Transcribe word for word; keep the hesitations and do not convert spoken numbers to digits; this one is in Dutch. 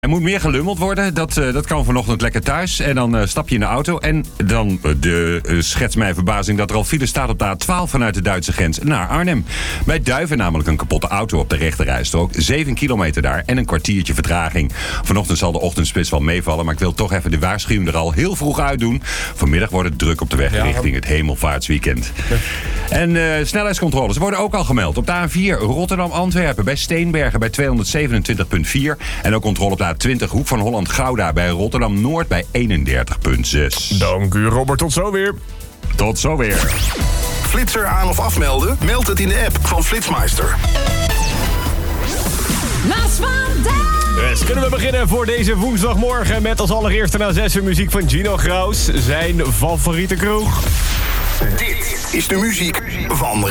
Er moet meer gelummeld worden. Dat, uh, dat kan vanochtend lekker thuis. En dan uh, stap je in de auto. En dan uh, de, uh, schets mijn verbazing dat er al file staat op de A twaalf vanuit de Duitse grens naar Arnhem. Bij Duiven namelijk een kapotte auto op de rechterrijstrook. zeven kilometer daar en een kwartiertje vertraging. Vanochtend zal de ochtendspits wel meevallen. Maar ik wil toch even de waarschuwing er al heel vroeg uit doen. Vanmiddag wordt het druk op de weg ja, richting het hemelvaartsweekend. Ja. En uh, snelheidscontroles worden ook al gemeld. Op de A vier Rotterdam-Antwerpen bij Steenbergen bij tweehonderdzevenentwintig komma vier. En ook controle op de A twintig Hoek van Holland-Gouda bij Rotterdam-Noord bij eenendertig komma zes. Dank u, Robert. Tot zo weer. Tot zo weer. Flitser aan of afmelden? Meld het in de app van Flitsmeister. Naast vandaag! Dus kunnen we beginnen voor deze woensdagmorgen met als allereerste na zessen muziek van Gino Graus, zijn favoriete kroeg. Dit is de muziek van